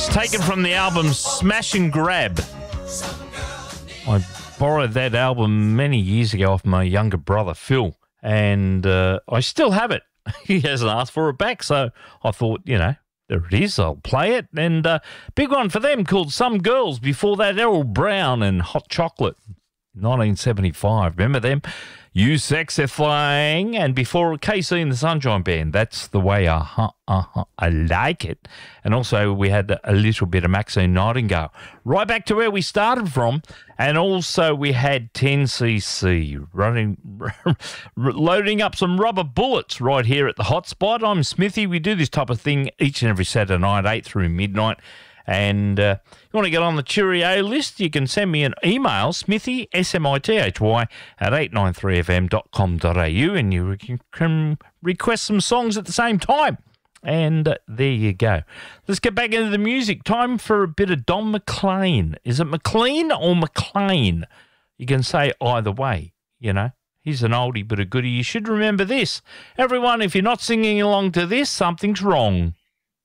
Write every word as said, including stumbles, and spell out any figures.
It's taken from the album Smash and Grab. I borrowed that album many years ago off my younger brother, Phil, and uh, I still have it. He hasn't asked for it back, so I thought, you know, there it is, I'll play it. And uh, big one for them called Some Girls. Before that, Errol Brown and Hot Chocolate, nineteen seventy-five. Remember them? You Sexy Thing. And before, K C and the Sunshine Band. That's the way uh-huh, uh-huh, I like it. And also we had a little bit of Maxine Nightingale. Right back to where we started from. And also we had ten C C running, loading up some rubber bullets right here at the Hotspot. I'm Smithy. We do this type of thing each and every Saturday night, eight through midnight. And uh, you want to get on the Cheerio list, you can send me an email, Smithy, S M I T H Y, at eight nine three f m dot com dot a u, and you can request some songs at the same time. And uh, there you go. Let's get back into the music. Time for a bit of Don McLean. Is it McLean or McLean? You can say either way, you know. He's an oldie but a goodie. You should remember this. Everyone, if you're not singing along to this, something's wrong.